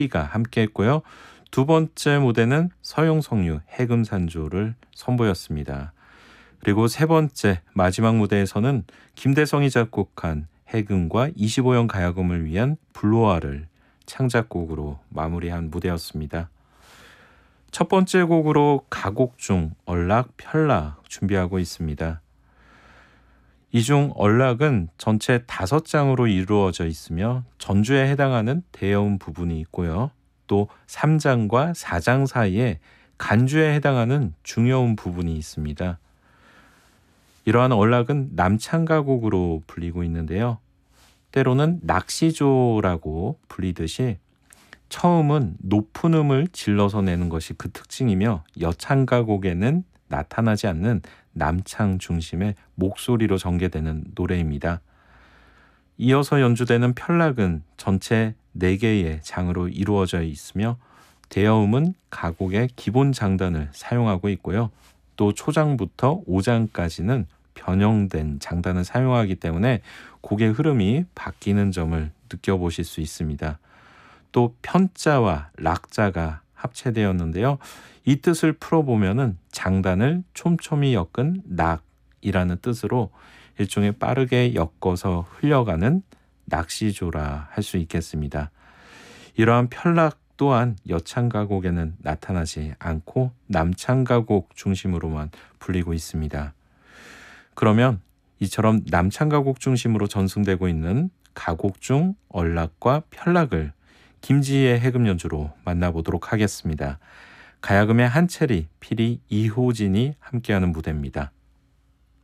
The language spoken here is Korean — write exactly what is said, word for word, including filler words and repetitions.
가 함께했고요. 두 번째 무대는 서용석류 해금산조를 선보였습니다. 그리고 세 번째 마지막 무대에서는 김대성이 작곡한 해금과 이십오 형 가야금을 위한 블로아를 창작곡으로 마무리한 무대였습니다. 첫 번째 곡으로 가곡중 얼락, 편락 준비하고 있습니다. 이 중 얼락은 전체 다섯 장으로 이루어져 있으며 전주에 해당하는 대여음 부분이 있고요. 또 삼 장과 사 장 사이에 간주에 해당하는 중여음 부분이 있습니다. 이러한 얼락은 남창가곡으로 불리고 있는데요. 때로는 낚시조라고 불리듯이 처음은 높은 음을 질러서 내는 것이 그 특징이며 여창가곡에는 나타나지 않는 남창 중심의 목소리로 전개되는 노래입니다. 이어서 연주되는 편락은 전체 네 개의 장으로 이루어져 있으며 대여음은 가곡의 기본 장단을 사용하고 있고요. 또 초장부터 오 장까지는 변형된 장단을 사용하기 때문에 곡의 흐름이 바뀌는 점을 느껴보실 수 있습니다. 또 편자와 락자가 합체되었는데요. 이 뜻을 풀어보면은 장단을 촘촘히 엮은 락이라는 뜻으로 일종의 빠르게 엮어서 흘려가는 낚시조라 할 수 있겠습니다. 이러한 편락 또한 여창가곡에는 나타나지 않고 남창가곡 중심으로만 불리고 있습니다. 그러면 이처럼 남창가곡 중심으로 전승되고 있는 가곡 중 얼락과 편락을 김지희의 해금 연주로 만나보도록 하겠습니다. 가야금의 한채리, 피리 이호진이 함께하는 무대입니다.